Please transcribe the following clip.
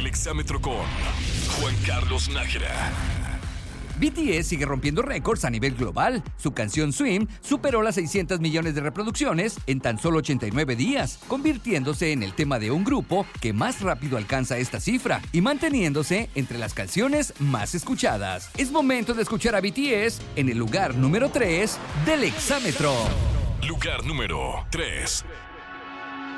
El exámetro con Juan Carlos Nájera. BTS sigue rompiendo récords a nivel global. Su canción Swim superó las 600 millones de reproducciones en tan solo 89 días, convirtiéndose en el tema de un grupo que más rápido alcanza esta cifra y manteniéndose entre las canciones más escuchadas. Es momento de escuchar a BTS en el lugar número 3 del exámetro. Lugar número 3.